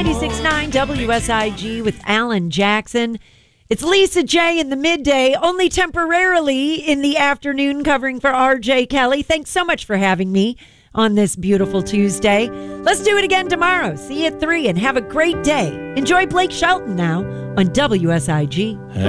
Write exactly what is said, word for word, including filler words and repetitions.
ninety-six point nine W S I G with Alan Jackson. It's Lisa J in the midday, only temporarily in the afternoon, covering for R J Kelly. Thanks so much for having me on this beautiful Tuesday. Let's do it again tomorrow. See you at three and have a great day. Enjoy Blake Shelton now on W S I G.